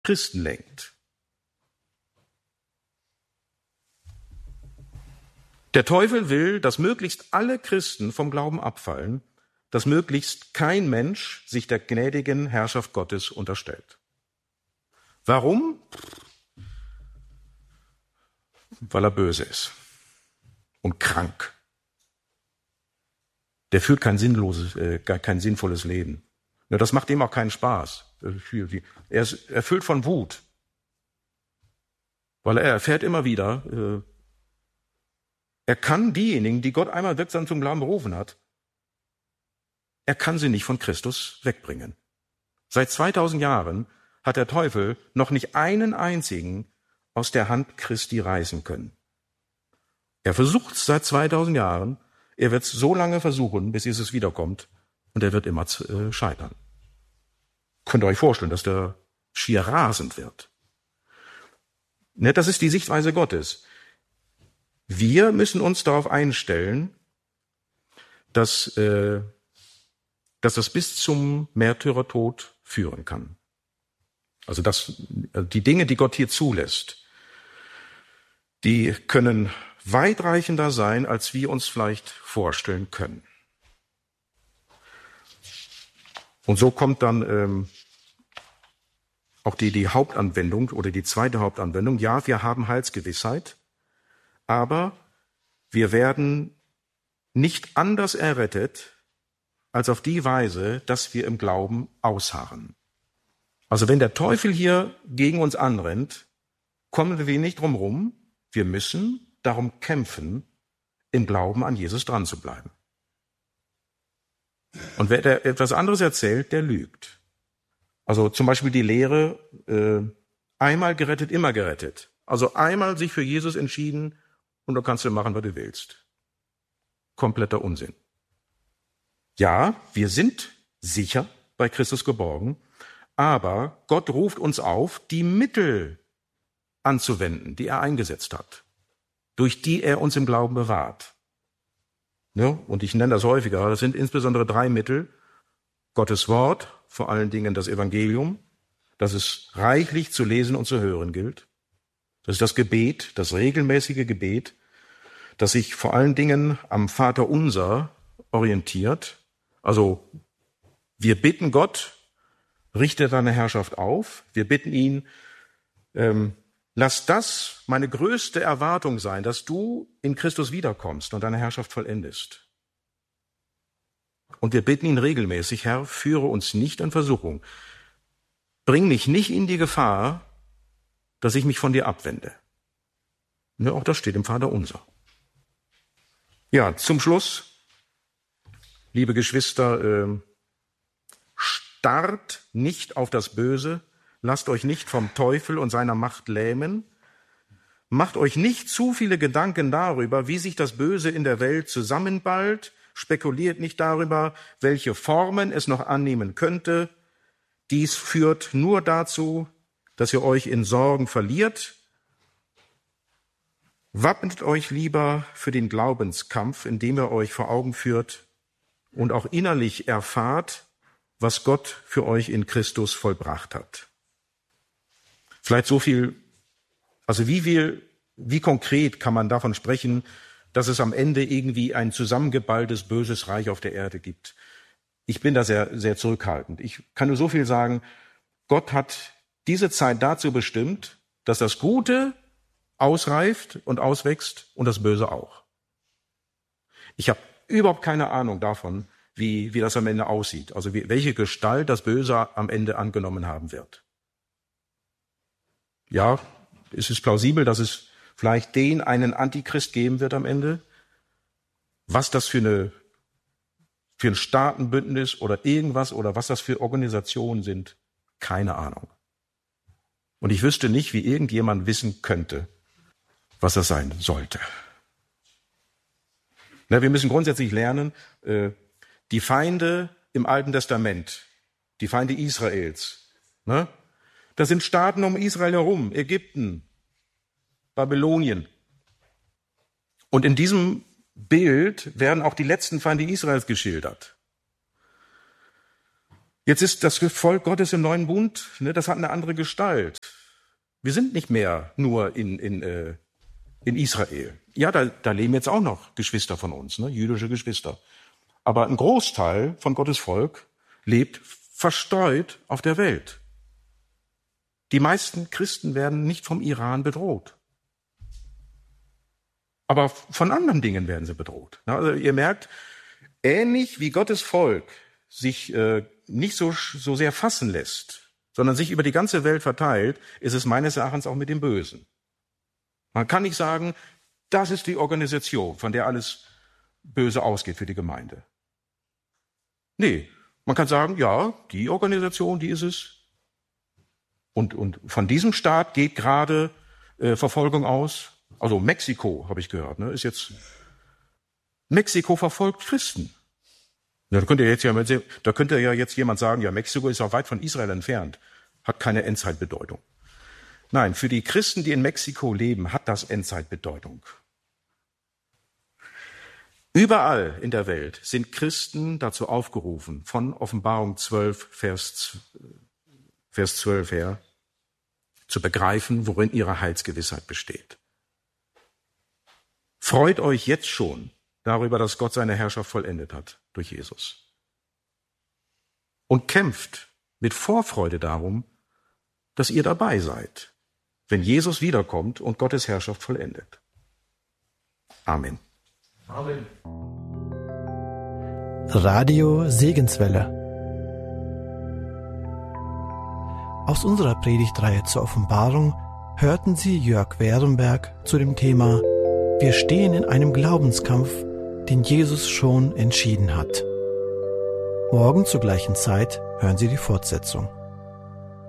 Christen lenkt. Der Teufel will, dass möglichst alle Christen vom Glauben abfallen, dass möglichst kein Mensch sich der gnädigen Herrschaft Gottes unterstellt. Warum? Weil er böse ist und krank. Der führt kein sinnvolles Leben. Ja, das macht ihm auch keinen Spaß. Er ist erfüllt von Wut, weil er erfährt immer wieder, er kann diejenigen, die Gott einmal wirksam zum Glauben berufen hat, er kann sie nicht von Christus wegbringen. Seit 2000 Jahren hat der Teufel noch nicht einen einzigen aus der Hand Christi reißen können. Er versucht es seit 2000 Jahren, er wird es so lange versuchen, bis Jesus wiederkommt, und er wird immer scheitern. Könnt ihr euch vorstellen, dass der schier rasend wird. Das ist die Sichtweise Gottes. Wir müssen uns darauf einstellen, dass das bis zum Märtyrertod führen kann. Also die Dinge, die Gott hier zulässt, die können weitreichender sein, als wir uns vielleicht vorstellen können. Und so kommt dann auch die Hauptanwendung oder die zweite Hauptanwendung. Ja, wir haben Heilsgewissheit, aber wir werden nicht anders errettet, als auf die Weise, dass wir im Glauben ausharren. Also wenn der Teufel hier gegen uns anrennt, kommen wir nicht drum rum. Wir müssen darum kämpfen, im Glauben an Jesus dran zu bleiben. Und wer der etwas anderes erzählt, der lügt. Also zum Beispiel die Lehre, einmal gerettet, immer gerettet. Also einmal sich für Jesus entschieden und dann kannst du machen, was du willst. Kompletter Unsinn. Ja, wir sind sicher bei Christus geborgen, aber Gott ruft uns auf, die Mittel anzuwenden, die er eingesetzt hat, durch die er uns im Glauben bewahrt. Ja, und ich nenne das häufiger, das sind insbesondere 3 Mittel. Gottes Wort, vor allen Dingen das Evangelium, das es reichlich zu lesen und zu hören gilt. Das ist das Gebet, das regelmäßige Gebet, das sich vor allen Dingen am Vaterunser orientiert. Also wir bitten Gott, richte deine Herrschaft auf. Wir bitten ihn, lass das meine größte Erwartung sein, dass du in Christus wiederkommst und deine Herrschaft vollendest. Und wir bitten ihn regelmäßig, Herr, führe uns nicht in Versuchung. Bring mich nicht in die Gefahr, dass ich mich von dir abwende. Ja, auch das steht im Vaterunser. Ja, zum Schluss, liebe Geschwister, starrt nicht auf das Böse, lasst euch nicht vom Teufel und seiner Macht lähmen, macht euch nicht zu viele Gedanken darüber, wie sich das Böse in der Welt zusammenballt, spekuliert nicht darüber, welche Formen es noch annehmen könnte. Dies führt nur dazu, dass ihr euch in Sorgen verliert. Wappnet euch lieber für den Glaubenskampf, indem ihr euch vor Augen führt und auch innerlich erfahrt, was Gott für euch in Christus vollbracht hat. Vielleicht so viel, also wie konkret kann man davon sprechen, dass es am Ende irgendwie ein zusammengeballtes, böses Reich auf der Erde gibt. Ich bin da sehr, sehr zurückhaltend. Ich kann nur so viel sagen, Gott hat diese Zeit dazu bestimmt, dass das Gute ausreift und auswächst und das Böse auch. Ich habe überhaupt keine Ahnung davon, wie das am Ende aussieht, also welche Gestalt das Böse am Ende angenommen haben wird. Ja, es ist plausibel, dass es vielleicht einen Antichrist geben wird am Ende. Was das für ein Staatenbündnis oder irgendwas oder was das für Organisationen sind, keine Ahnung. Und ich wüsste nicht, wie irgendjemand wissen könnte, was das sein sollte. Wir müssen grundsätzlich lernen, die Feinde im Alten Testament, die Feinde Israels, das sind Staaten um Israel herum, Ägypten, Babylonien. Und in diesem Bild werden auch die letzten Feinde Israels geschildert. Jetzt ist das Volk Gottes im neuen Bund, das hat eine andere Gestalt. Wir sind nicht mehr nur in Israel. Ja, da leben jetzt auch noch Geschwister von uns, jüdische Geschwister. Aber ein Großteil von Gottes Volk lebt verstreut auf der Welt. Die meisten Christen werden nicht vom Iran bedroht. Aber von anderen Dingen werden sie bedroht. Also ihr merkt, ähnlich wie Gottes Volk sich nicht so sehr fassen lässt, sondern sich über die ganze Welt verteilt, ist es meines Erachtens auch mit dem Bösen. Man kann nicht sagen, das ist die Organisation, von der alles Böse ausgeht für die Gemeinde. Nee, man kann sagen, ja, die Organisation, die ist es. Und von diesem Staat geht gerade Verfolgung aus. Also Mexiko, habe ich gehört, ist jetzt, Mexiko verfolgt Christen. Ja, da könnte ja jetzt jemand sagen, ja, Mexiko ist auch weit von Israel entfernt, hat keine Endzeitbedeutung. Nein, für die Christen, die in Mexiko leben, hat das Endzeitbedeutung. Überall in der Welt sind Christen dazu aufgerufen, von Offenbarung 12, Vers 12 her, zu begreifen, worin ihre Heilsgewissheit besteht. Freut euch jetzt schon darüber, dass Gott seine Herrschaft vollendet hat durch Jesus. Und kämpft mit Vorfreude darum, dass ihr dabei seid, wenn Jesus wiederkommt und Gottes Herrschaft vollendet. Amen. Amen. Radio Segenswelle. Aus unserer Predigtreihe zur Offenbarung hörten Sie Jörg Werenberg zu dem Thema Wir stehen in einem Glaubenskampf, den Jesus schon entschieden hat. Morgen zur gleichen Zeit hören Sie die Fortsetzung.